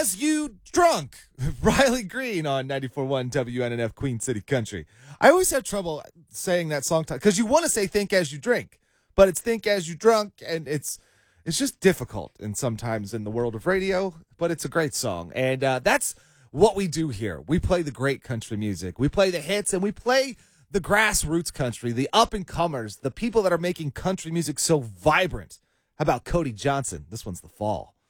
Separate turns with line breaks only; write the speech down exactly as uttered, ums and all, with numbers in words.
as you drunk. Riley Green on ninety-four point one W N N F Queen City Country. I always have trouble saying that song because you want to say think as you drink, but it's think as you drunk, and it's it's just difficult and sometimes in the world of radio, but it's a great song. And uh, that's what we do here. We play the great country music. We play the hits, and we play the grassroots country, the up-and-comers, the people that are making country music so vibrant. How about Cody Johnson? This one's The Fall.